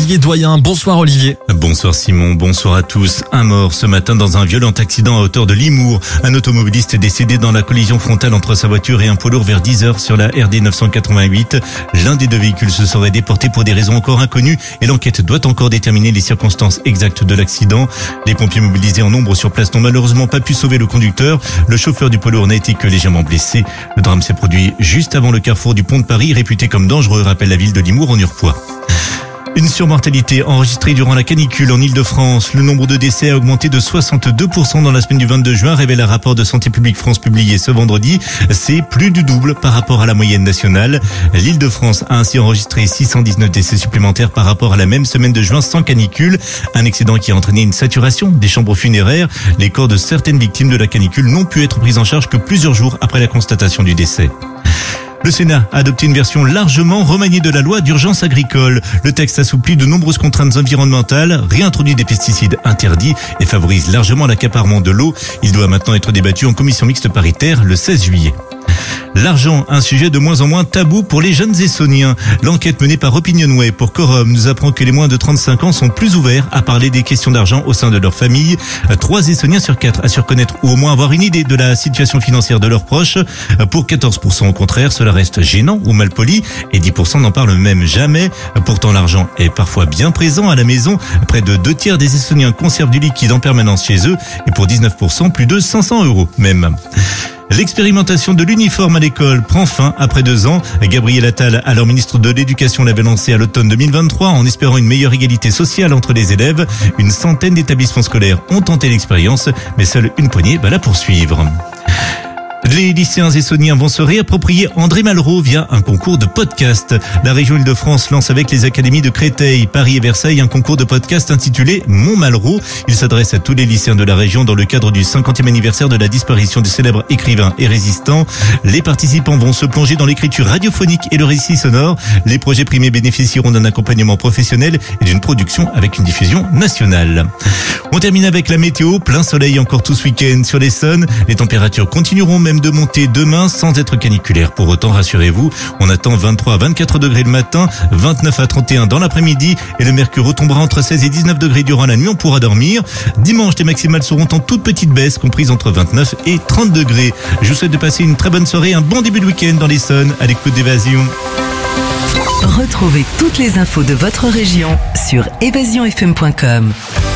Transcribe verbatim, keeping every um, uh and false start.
Olivier Doyen. Bonsoir Olivier. Bonsoir Simon, bonsoir à tous. Un mort ce matin dans un violent accident à hauteur de Limours. Un automobiliste est décédé dans la collision frontale entre sa voiture et un poids lourd vers dix heures sur la R D neuf cent quatre-vingt-huit. L'un des deux véhicules se serait déporté pour des raisons encore inconnues et l'enquête doit encore déterminer les circonstances exactes de l'accident. Les pompiers mobilisés en nombre sur place n'ont malheureusement pas pu sauver le conducteur. Le chauffeur du poids lourd n'a été que légèrement blessé. Le drame s'est produit juste avant le carrefour du pont de Paris, réputé comme dangereux, rappelle la ville de Limours en Urpois. Une surmortalité enregistrée durant la canicule en Ile-de-France. Le nombre de décès a augmenté de soixante-deux pour cent dans la semaine du vingt-deux juin, révèle un rapport de Santé publique France publié ce vendredi. C'est plus du double par rapport à la moyenne nationale. L'Île-de-France a ainsi enregistré six cent dix-neuf décès supplémentaires par rapport à la même semaine de juin sans canicule. Un excédent qui a entraîné une saturation des chambres funéraires. Les corps de certaines victimes de la canicule n'ont pu être pris en charge que plusieurs jours après la constatation du décès. Le Sénat a adopté une version largement remaniée de la loi d'urgence agricole. Le texte assouplit de nombreuses contraintes environnementales, réintroduit des pesticides interdits et favorise largement l'accaparement de l'eau. Il doit maintenant être débattu en commission mixte paritaire le seize juillet. L'argent, un sujet de moins en moins tabou pour les jeunes Essonniens. L'enquête menée par Opinionway pour Quorum nous apprend que les moins de trente-cinq ans sont plus ouverts à parler des questions d'argent au sein de leur famille. Trois Essonniens sur quatre assurent connaître ou au moins avoir une idée de la situation financière de leurs proches. Pour quatorze pour cent au contraire, cela reste gênant ou mal poli et dix pour cent n'en parlent même jamais. Pourtant, l'argent est parfois bien présent à la maison. Près de deux tiers des Essonniens conservent du liquide en permanence chez eux et pour dix-neuf pour cent, plus de cinq cents euros même. L'expérimentation de l'uniforme à l'école prend fin après deux ans. Gabriel Attal, alors ministre de l'Éducation, l'avait lancé à l'automne deux mille vingt-trois en espérant une meilleure égalité sociale entre les élèves. Une centaine d'établissements scolaires ont tenté l'expérience, mais seule une poignée va la poursuivre. Les lycéens essonniens vont se réapproprier André Malraux via un concours de podcast. La région Île-de-France lance avec les académies de Créteil, Paris et Versailles un concours de podcast intitulé Mon Malraux. Il s'adresse à tous les lycéens de la région dans le cadre du cinquantième anniversaire de la disparition du célèbre écrivain et résistant. Les participants vont se plonger dans l'écriture radiophonique et le récit sonore. Les projets primés bénéficieront d'un accompagnement professionnel et d'une production avec une diffusion nationale. On termine avec la météo. Plein soleil encore tout ce week-end sur l'Essonne. Les températures continueront même de monter demain sans être caniculaire. Pour autant, rassurez-vous, on attend vingt-trois à vingt-quatre degrés le matin, vingt-neuf à trente et un dans l'après-midi et le mercure retombera entre seize et dix-neuf degrés durant la nuit. On pourra dormir. Dimanche, les maximales seront en toute petite baisse, comprises entre vingt-neuf et trente degrés. Je vous souhaite de passer une très bonne soirée, un bon début de week-end dans l'Essonne à l'écoute d'Évasion. Retrouvez toutes les infos de votre région sur évasion f m point com.